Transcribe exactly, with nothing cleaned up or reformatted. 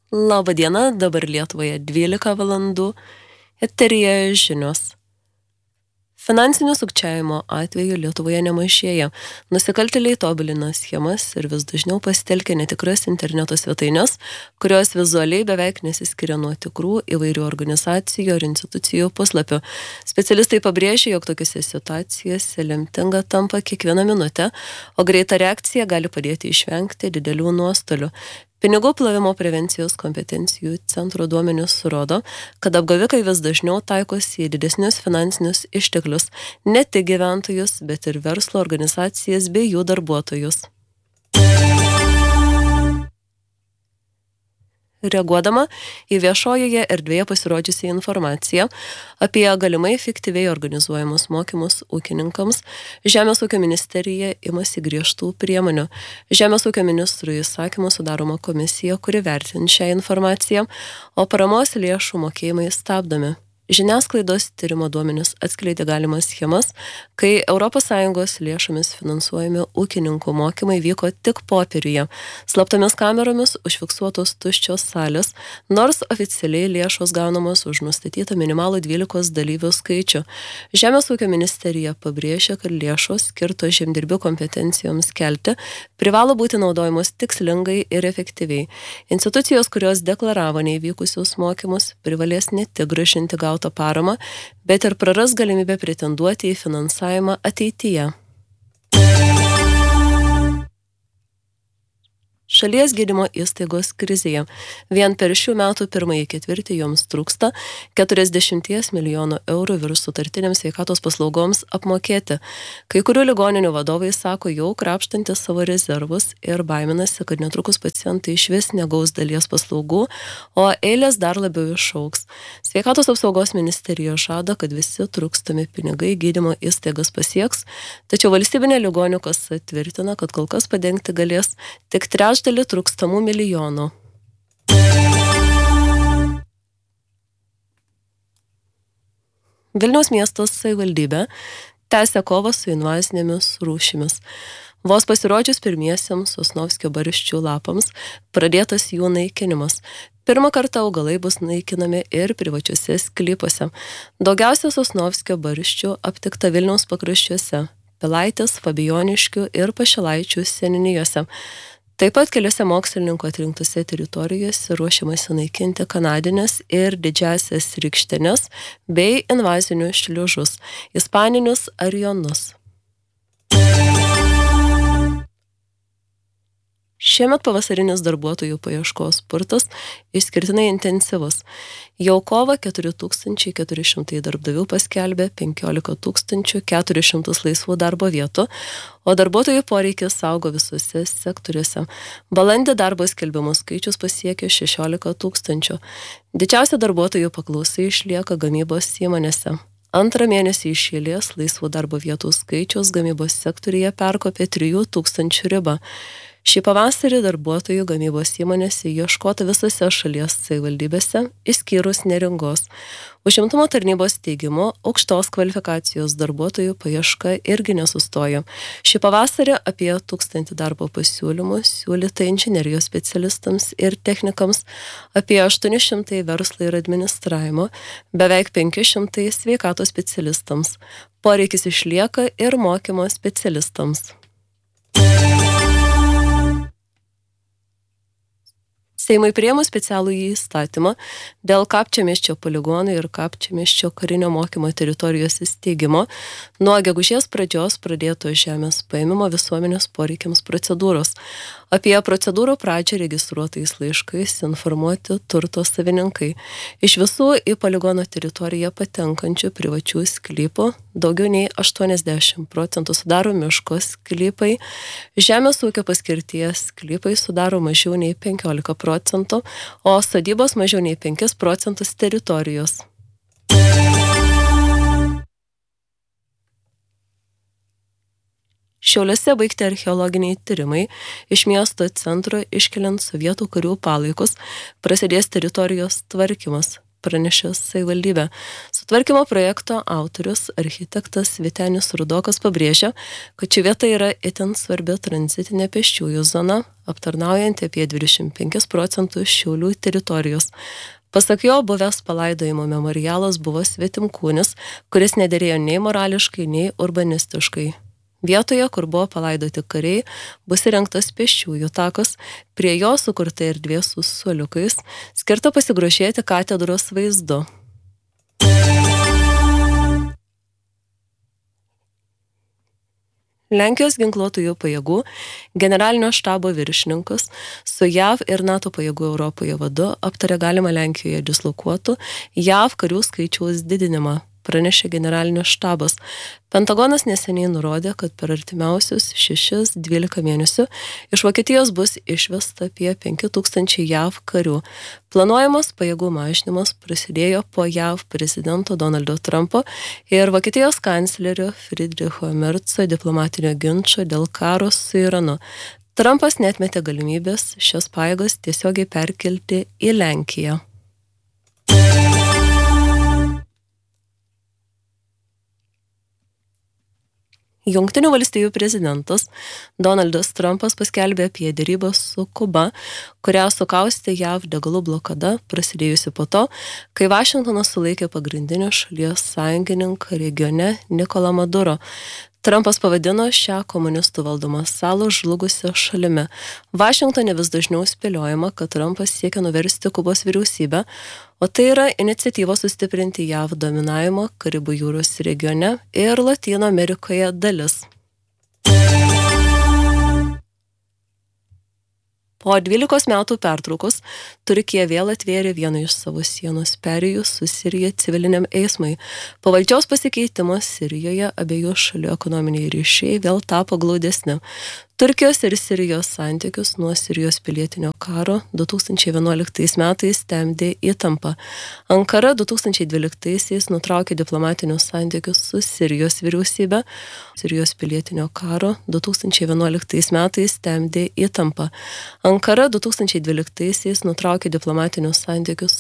Labą dieną, dabar Lietuvoje dvylika valandų, eteryje žinios. Finansinio sukčiavimo atveju Lietuvoje nemažėja. Nusikaltėliai tobulina schemas ir vis dažniau pasitelkia netikras interneto svetaines, kurios vizualiai beveik nesiskiria nuo tikrų įvairių organizacijų ar institucijų puslapių. Specialistai pabrėžia, jog tokiose situacijose lemtinga tampa kiekviena minutė, o greita reakcija gali padėti išvengti didelių nuostolių. Pinigų plovimo prevencijos kompetencijų centro duomenys rodo, kad apgavikai vis dažniau taikosi į didesnius finansinius išteklius, ne tik gyventojus, bet ir verslo organizacijas bei jų darbuotojus. Reaguodama į viešojoje erdvėje pasirodžiusią informaciją apie galimai fiktyviai organizuojamus mokymus ūkininkams, Žemės ūkio ministerija imasi griežtų priemonių. Žemės ūkio ministrų įsakymu sudaroma komisija, kuri vertina šią informaciją, o paramos lėšų mokėjimai stabdomi. Žiniasklaidos tyrimo duomenys atskleidė galimas schemas, kai Europos Sąjungos lėšomis finansuojami ūkininkų mokymai vyko tik popieriuje. Slaptomis kameromis užfiksuotos tuščios salės, nors oficialiai lėšos gaunamos už nustatytą minimalų dvylikos dalyvių skaičių. Žemės ūkio ministerija pabrėžia, kad lėšos skirtos žemdirbių kompetencijoms kelti privalo būti naudojamos tikslingai ir efektyviai. Institucijos, kurios deklaravo neįvykusius mokymus, privalės ne tik grąžinti gautą paramą, bet ir praras galimybę pretenduoti į finansavimą ateityje. Šalies gydymo įstaigos krizėje. Vien per šių metų pirmąjį ketvirtį joms trūksta keturiasdešimt milijonų eurų virš sutartinėms sveikatos paslaugoms apmokėti. Kai kurių ligoninių vadovai sako jau krapštantis savo rezervus ir baiminasi, kad netrukus pacientai išvis negaus dalies paslaugų, o eilės dar labiau išaugs. Sveikatos apsaugos ministerija žada, kad visi trūkstami pinigai gydymo įstaigas pasieks, tačiau valstybinė ligonių kasa tvirtina, kad kol kas padengti galės tik trečdalį trūkstamų milijonų. Vilniaus miestos savivaldybė tęsia kovą su invazinėmis rūšimis. Vos pasirodžius pirmiesiems Sosnovskio barščių lapams, pradėtas jų naikinimas. Pirmą kartą augalai bus naikinami ir privačiuose sklypuose. Daugiausia Sosnovskio barščių aptikta Vilniaus pakraščiuose, Pilaitės, Fabijoniškių ir Pašilaičių seniūnijose. Taip pat keliose mokslininkų atrinktose teritorijose ruošiamasi naikinti kanadines ir didžiąsias rykštenes bei invazinius šliužus, ispaninius arionus. Šiemet pavasarinis darbuotojų paieškos spurtas išskirtinai intensyvus. Jau kovą keturi tūkstančiai keturi šimtai darbdavių paskelbė penkiolika tūkstančių keturis šimtus laisvų darbo vietų, o darbuotojų poreikis augo visuose sektoriuose. Balandį darbo skelbimų skaičius pasiekė šešiolika tūkstančių. Didžiausia darbuotojų paklausa išlieka gamybos įmonėse. Antrą mėnesį iš eilės laisvų darbo vietų skaičius gamybos sektoriuje perkopė trijų tūkstančių ribą. Šį pavasarį darbuotojų gamybos įmonėse ieškota visose šalies savivaldybėse, išskyrus Neringos. Užimtumo tarnybos teigimu, aukštos kvalifikacijos darbuotojų paieška irgi nesustojo. Šį pavasarį apie tūkstantį darbo pasiūlymų siūlyta inžinerijos specialistams ir technikams, apie aštuoni šimtai verslo ir administravimo, beveik penki šimtai sveikatos specialistams. Poreikis išlieka ir mokymo specialistams. Seimui priėmus specialų įstatymą dėl Kapčiamiesčio poligono ir Kapčiamiesčio karinio mokymo teritorijos įsteigimo, nuo gegužės pradžios pradėto žemės paėmimo visuomenės poreikiams procedūros. Apie procedūrų pradžią registruotais laiškais informuoti turto savininkai. Iš visų į poligono teritoriją patenkančių privačių sklypų daugiau nei aštuoniasdešimt procentų sudaro miško sklypai, žemės ūkio paskirties sklypai sudaro mažiau nei penkiolika procentų, o sodybos mažiau nei penkis procentus teritorijos. Šiauliuose baigti archeologiniai tyrimai iš miesto centro iškeliant sovietų karių palaikus, prasidės teritorijos tvarkymas. pranešė savivaldybė. Sutvarkymo projekto autorius, architektas Vytenis Rudokas pabrėžia, kad ši vieta yra itin svarbi tranzitinė pėsčiųjų zona, aptarnaujanti apie dvidešimt penkis procentus Šiaulių teritorijos. Pasak jo, buvęs palaidojimo memorialas buvo svetimkūnis, kuris nederėjo nei morališkai, nei urbanistiškai. Vietoje, kur buvo palaidoti kariai, bus įrengtas pėsčiųjų takas, prie jo sukurta erdvė su suoliukais, skirta pasigrožėti katedros vaizdu. Lenkijos ginkluotųjų pajėgų generalinio štabo viršininkas su J A V ir NATO pajėgų Europoje vadu aptarė galimą Lenkijoje dislokuotų J A V karių skaičiaus didinimą, pranešė generalinis štabas. Pentagonas neseniai nurodė, kad per artimiausius šešis dvylika mėnesių iš Vokietijos bus išvesta apie penki tūkstančiai J A V karių. Planuojamas pajėgų mažinimas prasidėjo po J A V prezidento Donaldo Trumpo ir Vokietijos kanclerio Friedricho Merco diplomatinio ginčo dėl karo su Iranu. Trumpas neatmetė galimybės šias pajėgas tiesiogiai perkelti į Lenkiją. Jungtinių valstijų prezidentas Donaldas Trumpas paskelbė apie derybas su Kuba, kurią sukaustė J A V degalų blokada, prasidėjusi po to, kai Vašingtonas sulaikė pagrindinį šalies sąjungininką regione Nikolą Maduro. Trumpas pavadino šią komunistų valdomą salą žlugusią šalimi. Vašingtone vis dažniau spėliojama, kad Trumpas siekia nuversti Kubos vyriausybę, o tai yra iniciatyva sustiprinti J A V dominavimą Karibų jūros regione ir Latino Amerikoje dalis. Po dvylikos metų pertraukos Turkija vėl atvėrė vieną iš savo sienos perėjų su Sirija civiliniam eismui. Po valdžios pasikeitimo Sirijoje abiejų šalių ekonominiai ryšiai vėl tapo glaudesni. Turkijos ir Sirijos santykius nuo Sirijos pilietinio karo du tūkstančiai vienuoliktais metais temdė įtampa. Ankara du tūkstančiai dvyliktaisiais nutraukė diplomatinius santykius su Sirijos vyriausybe. Sirijos pilietinio karo du tūkstančiai vienuoliktais metais temdė įtampa. Ankara du tūkstančiai dvyliktaisiais nutraukė diplomatinius santykius